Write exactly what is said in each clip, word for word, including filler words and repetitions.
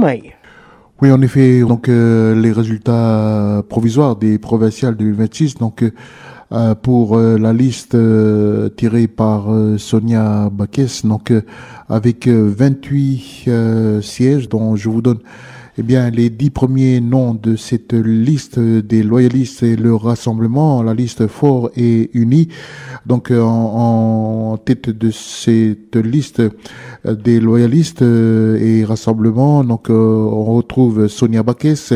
Diomaye. Oui, en effet, donc euh, les résultats provisoires des provinciales deux mille vingt-six, donc euh, pour euh, la liste euh, tirée par euh, Sonia Baquès, donc euh, avec euh, vingt-huit euh, sièges, dont je vous donne eh bien les dix premiers noms de cette liste des loyalistes et le rassemblement, la liste fort et unie. Donc euh, en, en tête de cette liste euh, des loyalistes euh, et rassemblement, donc euh, on retrouve Sonia Baquès.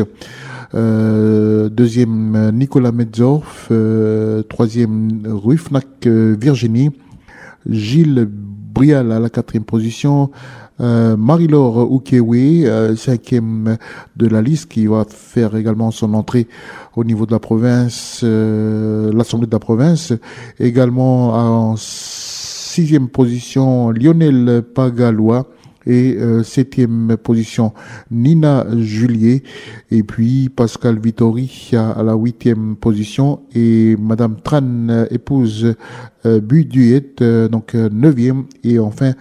Euh, deuxième, Nicolas Metzorf. Euh, troisième, Ruifnak euh, Virginie. Gilles Brial à la quatrième position. Euh, Marie-Laure Oukéoué, euh, cinquième de la liste, qui va faire également son entrée au niveau de la province, euh, l'Assemblée de la province. Également en sixième position, Lionel Pagalois. Et euh, septième position, Nina Julier. Et puis Pascal Vittori à, à la huitième position. Et Madame Tran, euh, épouse euh, Buduet, euh, donc euh, neuvième. Et enfin,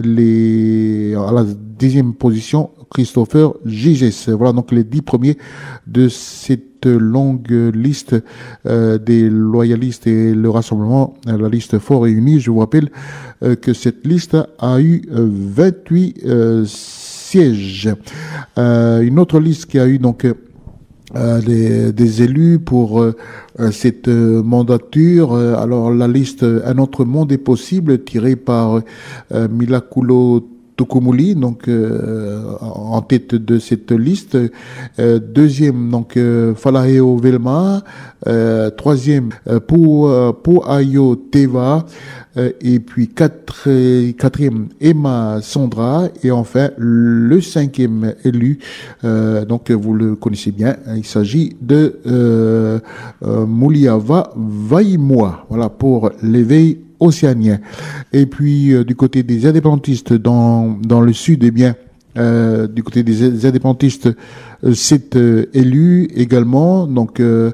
les, à la dixième position, Christopher Giges. Voilà donc les dix premiers de cette longue liste euh, des loyalistes et le rassemblement, la liste fort et unie. Je vous rappelle euh, que cette liste a eu euh, vingt-huit euh, sièges. Euh, une autre liste qui a eu donc euh, des, des élus pour euh, cette euh, mandature. Alors la liste Un autre monde est possible, tirée par euh, Milakulo Tokumuli, donc euh, en tête de cette liste. Euh, deuxième, donc euh, Falaheo Velma. Euh, troisième, euh, pour euh, pour Ayo Teva. Euh, et puis quatre, quatrième, Emma Sandra. Et enfin le cinquième élu. Euh, donc vous le connaissez bien. Il s'agit de euh, euh, Mouliava Vaimoa. Voilà pour l'éveil océanien. Et puis euh, du côté des indépendantistes dans dans le sud, eh bien euh, du côté des indépendantistes, euh, c'est euh, élu également donc euh,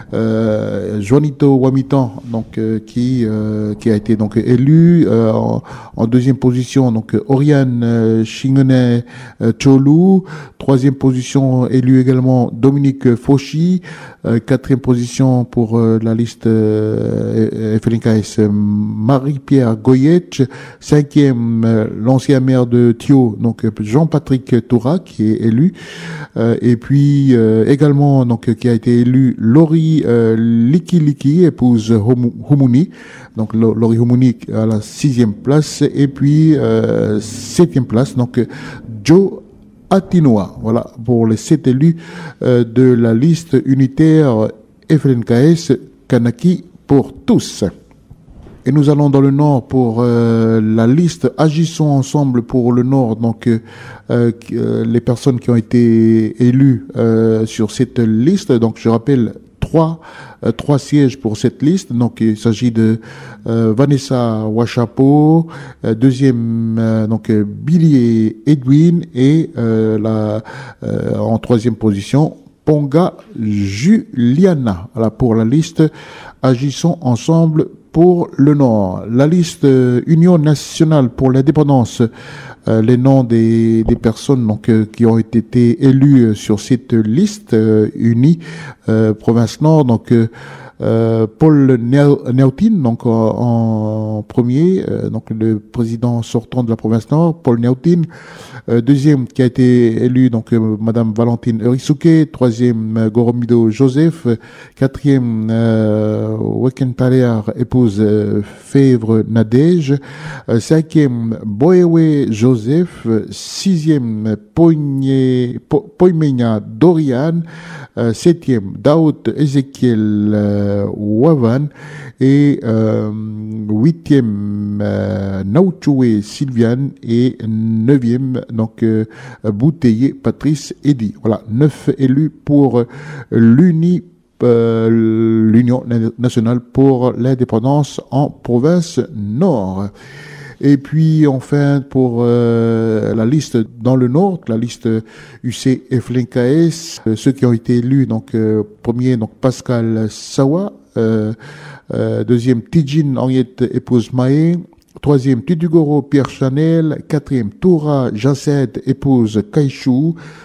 euh, Juanito Wamitan, donc euh, qui euh, qui a été donc élu euh, en, en deuxième position, donc Oriane euh, Chingene euh, Cholu. Troisième position élu également Dominique Fauchy. Euh, quatrième position pour euh, la liste euh, F L N K S, Marie-Pierre Goyetch. Cinquième, euh, l'ancien maire de Thio, donc Jean-Patrick Toura, qui est élu. Euh, et puis euh, également donc qui a été élu Laurie euh, Liki Liki, épouse Humuni. Donc Laurie Humuni à la sixième place. Et puis euh, septième place, donc Joe Atinoa. Voilà pour les sept élus euh, de la liste unitaire F L N K S Kanaki pour tous. Et nous allons dans le Nord pour euh, la liste Agissons ensemble pour le Nord. Donc euh, euh, les personnes qui ont été élues euh, sur cette liste. Donc je rappelle trois euh, trois sièges pour cette liste. Donc il s'agit de euh, Vanessa Wachapo, euh, deuxième euh, donc euh, Billy Edwin et euh, la euh, en troisième position Ponga Juliana. Voilà pour la liste Agissons ensemble pour le Nord. La liste euh, Union nationale pour l'indépendance, euh, les noms des, des personnes donc euh, qui ont été élues sur cette liste euh, unie euh, province Nord. Donc euh, euh, Paul Néautin, donc en, en premier, euh, donc le président sortant de la province Nord, Paul Néautin. Euh, deuxième qui a été élu donc euh, Madame Valentine Eurisuke. Troisième euh, Goromido Joseph. Quatrième euh, Wekentalear, épouse euh, Fèvre Nadège. Euh, cinquième Boewe Joseph. Sixième Poigné, po, Poimenia Dorian. Euh, septième Daoud Ezekiel euh, Wavan. Et euh, huitième euh, Nauchoué Sylviane. Et neuvième donc euh, Bouteillé Patrice Eddy. Voilà, neuf élus pour euh, l'Uni euh, l'Union nationale pour l'indépendance en province Nord. Et puis enfin pour euh, la liste dans le Nord, la liste U C F L N K S, euh, ceux qui ont été élus, donc euh, premier donc Pascal Sawa, euh, euh, deuxième Tidjine Henriette épouse Maé, troisième Tudugoro Pierre Chanel, quatrième Toura Jaced épouse Kaïchou,